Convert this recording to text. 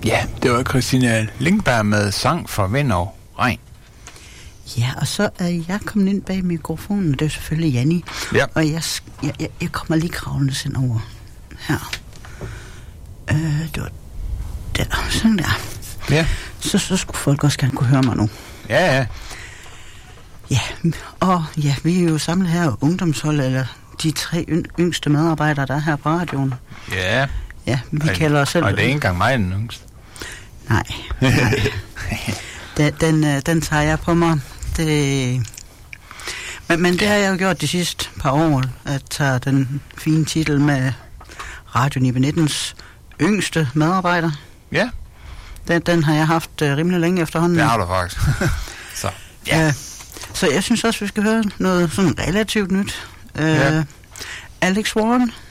Ja, det var Christina Lindberg med Sang for Vind og Regn. Ja, og så er jeg kommet ind bag mikrofonen, det er selvfølgelig Janni. Ja. Og jeg kommer lige kravlende ind over her. Det var der, sådan der. Ja. Så skulle folk også gerne kunne høre mig nu. Ja. Ja, og ja, vi er jo samlet her ungdomshold, eller de 3 yngste medarbejdere, der er her på radioen. Ja. Ja, vi kalder os selv... Og det er ikke engang mig, den yngste. Nej. Den tager jeg på mig. Men det har jeg jo gjort de sidste par år, at tage den fine titel med Radio 919's yngste medarbejder. Ja. Den har jeg haft rimelig længe efterhånden. Det har du faktisk. Så, ja. Så jeg synes også, vi skal høre noget sådan relativt nyt. Alex Warren.